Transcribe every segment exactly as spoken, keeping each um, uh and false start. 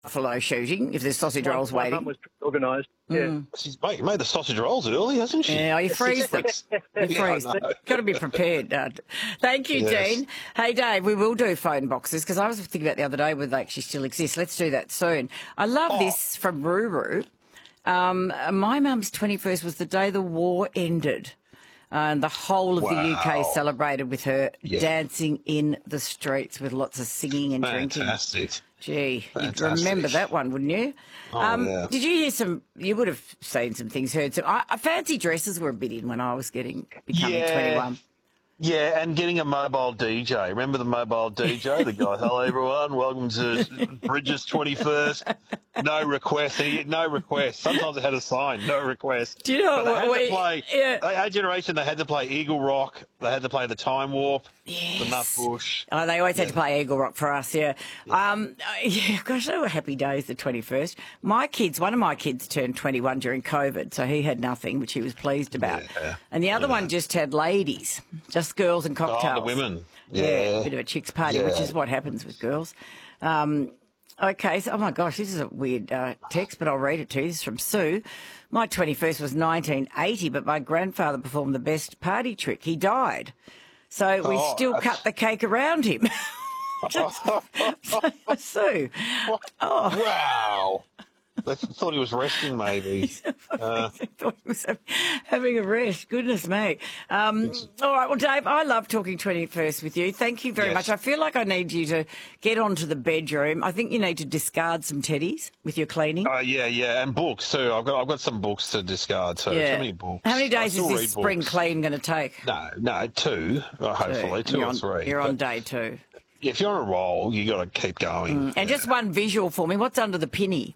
buffalo shooting if there's sausage My, rolls my waiting. mum was organised. Yeah. Mm. She's made, made the sausage rolls early, hasn't she? Yeah, you freeze them. You Yeah, freeze I them. know. Got to be prepared. Uh, thank you, Yes. Jean. Hey, Dave, we will do phone boxes because I was thinking about the other day whether they actually still exist. Let's do that soon. I love Oh. this from Ruru. Um, my mum's twenty-first was the day the war ended. And the whole of the U K Wow. celebrated with her Yeah. dancing in the streets with lots of singing and drinking. Fantastic. Gee, you'd Fantastic. remember that one, wouldn't you? Oh, um, yeah. Did you hear some? You would have seen some things, heard some. I, I fancy dresses were a bit in when I was getting becoming Yeah. twenty-one. Yeah, and getting a mobile D J. Remember the mobile D J? The guy, hello everyone, welcome to Bridges twenty-first. No request. And he, no request. Sometimes it had a sign, no request. Do you know But they what had we- to play, yeah. they, our generation, they had to play Eagle Rock. They had to play the Time Warp, Yes. the Nut Bush. Oh, they always had to play Eagle Rock for us, yeah. Yeah, um, uh, yeah gosh, they were happy days, the twenty-first. My kids, one of my kids turned twenty-one during COVID, so he had nothing, which he was pleased about. Yeah. And the other Yeah. one just had ladies, just girls and cocktails. Oh, the women. Yeah, Yeah. a bit of a chicks party, which Yeah. is what happens with girls. Um, okay, so, oh my gosh, this is a weird uh, text, but I'll read it to you. This is from Sue. My twenty-first was nineteen eighty, but my grandfather performed the best party trick. He died. So we Oh, still that's- cut the cake around him. Just, Sue. Oh. Wow. They thought he was resting, maybe. Uh, I thought he was having- having a rest. Goodness me. Um, all right. Well, Dave, I love talking twenty-first with you. Thank you very Yes. much. I feel like I need you to get onto the bedroom. I think you need to discard some teddies with your cleaning. uh, yeah, yeah, and books too. I've got, I've got some books to discard too. yeah. How many books? How many I days still is read this spring books. clean going to take? No, no, two. Well, hopefully, And two you're or on, three. You're on But day two. if you're on a roll, you got to keep going. And just one visual for me. What's under the pinny?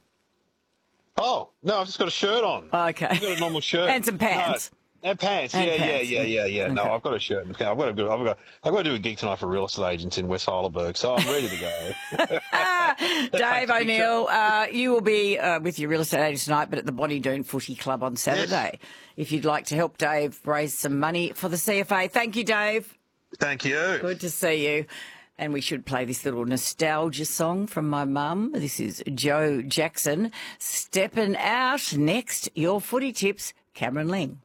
Oh no, I've just got a shirt on. Okay. I've got a normal shirt And some pants. No, and pants. And yeah, pants. yeah, yeah, yeah, yeah. No, Okay. I've got a shirt. Okay, I've got to go. I've got. I've got to do a gig tonight for real estate agents in West Heidelberg, so I'm ready to go. Dave O'Neill, uh, you will be uh, with your real estate agent tonight, but at the Bonnie Doon Footy Club on Saturday. If you'd like to help Dave raise some money for the C F A. Thank you, Dave. Thank you. Good to see you. And we should play this little nostalgia song from my mum. This is Joe Jackson, Steppin' Out. Next, your footy tips, Cameron Ling.